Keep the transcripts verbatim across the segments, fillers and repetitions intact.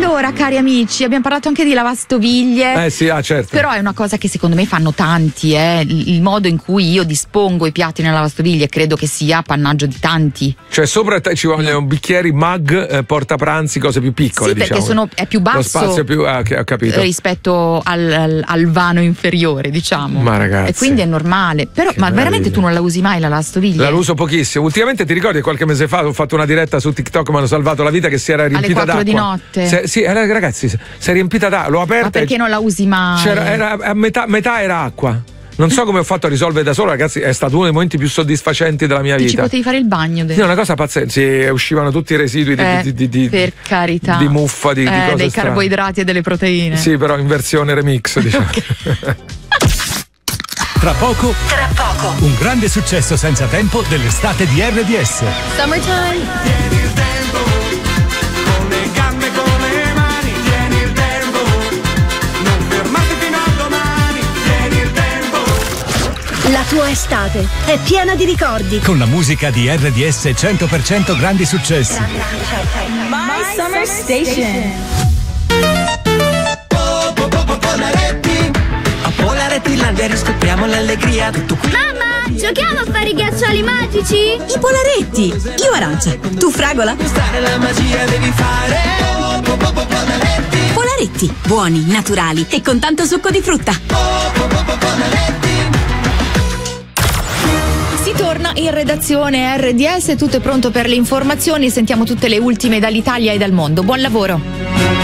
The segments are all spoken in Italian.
Allora, cari amici, abbiamo parlato anche di lavastoviglie. Eh sì, ah, certo. Però è una cosa che secondo me fanno tanti, eh. il, il modo in cui io dispongo i piatti nella lavastoviglie credo che sia appannaggio di tanti. Cioè sopra te ci vogliono bicchieri, mug, eh, portapranzi, cose più piccole. Sì, perché diciamo. sono, è più basso. Lo spazio è più, ah, ho capito. Rispetto al, al, al vano inferiore, diciamo. Ma ragazzi. E quindi è normale. Però, Che ma veramente meraviglia. tu non la usi mai la lavastoviglie? La uso pochissimo. Ultimamente ti ricordi qualche mese fa ho fatto una diretta su TikTok, mi hanno salvato la vita, che si era riempita alle quattro d'acqua. di notte. Se, sì, era, ragazzi, si è riempita d'acqua. L'ho aperta. Ma perché non la usi mai? C'era, era, a metà, metà era acqua. Non so come ho fatto a risolvere da solo, ragazzi, è stato uno dei momenti più soddisfacenti della mia Tu vita. ci potevi fare il bagno dentro. Sì, una cosa pazzesca, sì, uscivano tutti i residui di, Eh, di, di, di, per carità. di muffa, di, eh, di cose dei strane. carboidrati e delle proteine. Sì, però in versione remix, diciamo. Tra poco, Tra poco. un grande successo senza tempo dell'estate di R D S. Summertime. La tua estate è piena di ricordi. Con la musica di R D S cento per cento grandi successi. My Summer Station. A Polarettilandia riscopriamo l'allegria. Tutto qui. Mamma, giochiamo a fare i ghiaccioli magici? I polaretti! Io arancia, tu fragola. Stare la magia devi fare. Polaretti, buoni, naturali e con tanto succo di frutta. Si torna in redazione R D S, tutto è pronto per le informazioni, sentiamo tutte le ultime dall'Italia e dal mondo. Buon lavoro.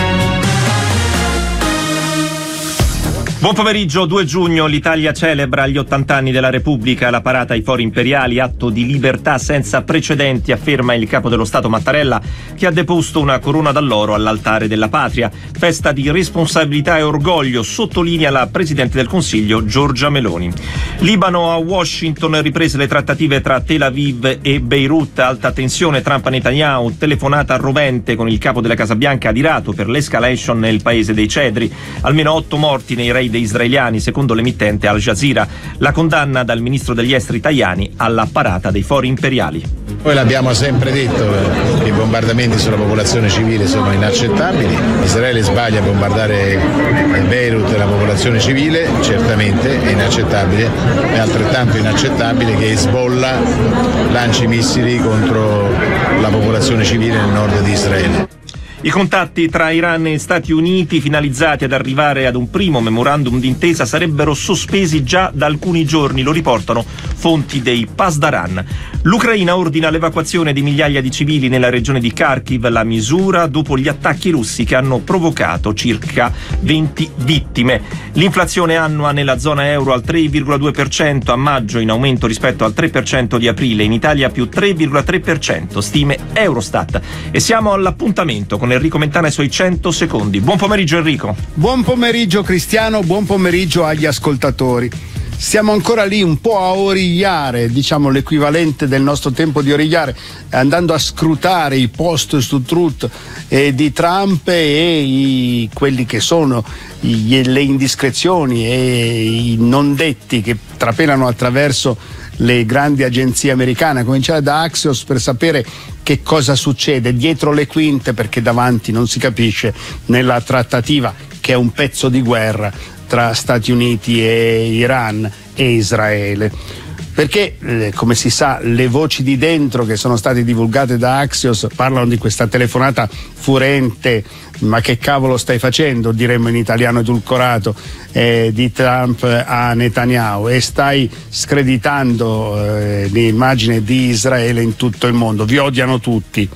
Buon pomeriggio, due giugno l'Italia celebra gli ottanta anni della Repubblica, la parata ai Fori Imperiali, atto di libertà senza precedenti, afferma il capo dello Stato Mattarella, che ha deposto una corona d'alloro all'altare della patria. Festa di responsabilità e orgoglio, sottolinea la Presidente del Consiglio Giorgia Meloni. Libano, a Washington riprese le trattative tra Tel Aviv e Beirut, alta tensione Trump-Netanyahu, telefonata rovente con il capo della Casa Bianca adirato per l'escalation nel paese dei cedri, almeno otto morti nei raid israeliani, secondo l'emittente Al Jazeera. La condanna dal ministro degli esteri Tajani alla parata dei Fori Imperiali. Noi l'abbiamo sempre detto, i bombardamenti sulla popolazione civile sono inaccettabili. Israele sbaglia a bombardare Beirut e la popolazione civile, certamente è inaccettabile, è altrettanto inaccettabile che Hezbollah lanci missili contro la popolazione civile nel nord di Israele. I contatti tra Iran e Stati Uniti, finalizzati ad arrivare ad un primo memorandum d'intesa, sarebbero sospesi già da alcuni giorni, lo riportano fonti dei Pasdaran. L'Ucraina ordina l'evacuazione di migliaia di civili nella regione di Kharkiv, la misura dopo gli attacchi russi che hanno provocato circa venti vittime. L'inflazione annua nella zona euro al tre virgola due per cento a maggio, in aumento rispetto al tre per cento di aprile, in Italia più tre virgola tre per cento, stime Eurostat. E siamo all'appuntamento con Enrico Mentana e i suoi cento secondi. Buon pomeriggio Enrico. Buon pomeriggio Cristiano, buon pomeriggio agli ascoltatori. Siamo ancora lì un po' a origliare, diciamo l'equivalente del nostro tempo di origliare, andando a scrutare i post su Truth eh, di Trump e i, quelli che sono i, le indiscrezioni e i non detti che trapelano attraverso le grandi agenzie americane, a cominciare da Axios, per sapere che cosa succede dietro le quinte, perché davanti non si capisce nella trattativa, che è un pezzo di guerra tra Stati Uniti e Iran e Israele. Perché, eh, come si sa, le voci di dentro che sono state divulgate da Axios parlano di questa telefonata furente, ma che cavolo stai facendo, diremmo in italiano edulcorato, eh, di Trump a Netanyahu, e stai screditando eh, l'immagine di Israele in tutto il mondo, vi odiano tutti.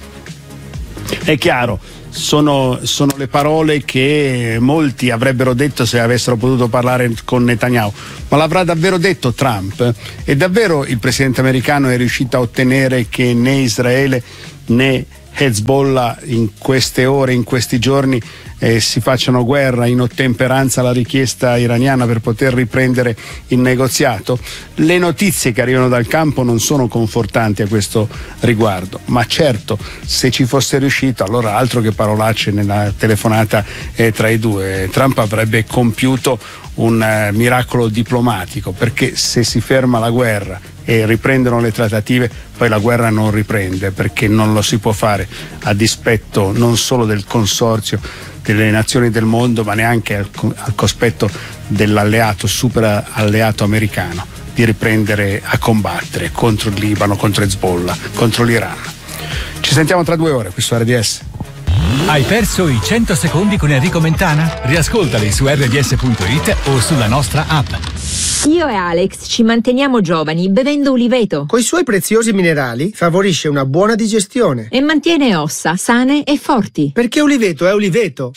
È chiaro, sono, sono le parole che molti avrebbero detto se avessero potuto parlare con Netanyahu, ma l'avrà davvero detto Trump? E davvero il presidente americano è riuscito a ottenere che né Israele né Hezbollah in queste ore, in questi giorni eh, si facciano guerra in ottemperanza alla richiesta iraniana per poter riprendere il negoziato? Le notizie che arrivano dal campo non sono confortanti a questo riguardo, ma certo, se ci fosse riuscito, allora altro che parolacce nella telefonata eh, tra i due. Trump avrebbe compiuto un uh, miracolo diplomatico, perché se si ferma la guerra e riprendono le trattative, poi la guerra non riprende, perché non lo si può fare a dispetto non solo del consorzio delle nazioni del mondo, ma neanche al, al cospetto dell'alleato, super alleato americano, di riprendere a combattere contro il Libano, contro Hezbollah, contro l'Iran. Ci sentiamo tra due ore qui su R D S. Hai perso i cento secondi con Enrico Mentana? Riascoltali su erre di esse punto it o sulla nostra app. Io e Alex ci manteniamo giovani bevendo uliveto. Coi suoi preziosi minerali favorisce una buona digestione e mantiene ossa sane e forti. Perché uliveto è uliveto.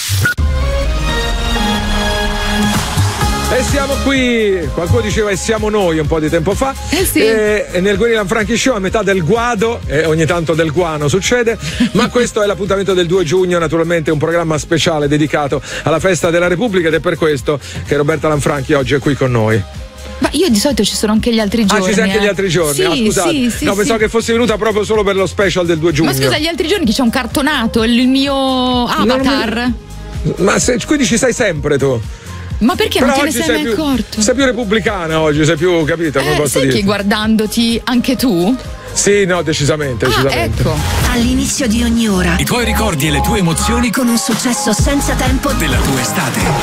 E siamo qui, qualcuno diceva e siamo noi un po' di tempo fa, eh sì. e, e nel Guerilla Franchi Show a metà del guado e ogni tanto del guano succede, ma questo è l'appuntamento del due giugno, naturalmente un programma speciale dedicato alla festa della Repubblica, ed è per questo che Roberta Lanfranchi oggi è qui con noi. Ma io di solito ci sono anche gli altri giorni. Ah, ci sei anche eh. gli altri giorni? Sì, ah, scusate. sì, sì, no, sì. pensavo che fosse venuta proprio solo per lo special del due giugno. Ma scusa, gli altri giorni che c'è un cartonato, il mio avatar. Mi... Ma se, quindi ci sei sempre tu? Ma perché Però non te ne sei mai più, accorto? Sei più repubblicana oggi, sei più capito? Eh, come posso sai dire? che guardandoti anche tu? Sì, no, decisamente, ah, decisamente. Ecco. All'inizio di ogni ora. I tuoi ricordi e le tue emozioni Con un successo senza tempo della tua estate.